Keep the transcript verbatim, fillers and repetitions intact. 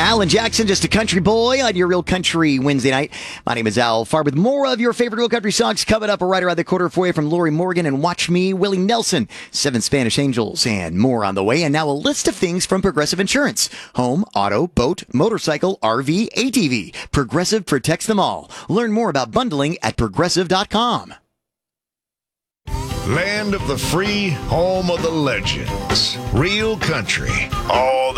Alan Jackson, just a country boy on your Real Country Wednesday night. My name is Al Farr with more of your favorite Real Country songs coming up right around the corner for you from Lori Morgan and Watch Me, Willie Nelson, Seven Spanish Angels, and more on the way. And now a list of things from Progressive Insurance. Home, auto, boat, motorcycle, R V, A T V. Progressive protects them all. Learn more about bundling at progressive dot com. Land of the free, home of the legends. Real Country. All